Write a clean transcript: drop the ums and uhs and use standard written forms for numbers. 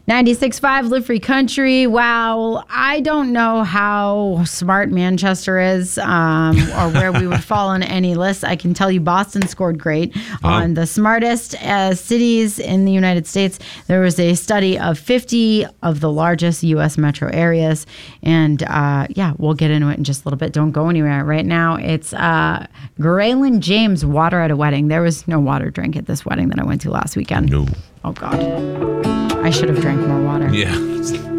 96.5 Live Free Country. Wow. I don't know how smart Manchester is or where we would fall on any list. I can tell you Boston scored great on the smartest cities in the United States. There was a study of 50 of the largest U.S. metro areas. And we'll get into it in just a little bit. Don't go anywhere. Right now, it's Graylin James, water at a wedding. There was no water drink at this wedding that I went to last weekend. No. Oh, God. I should have drank more water. Yeah.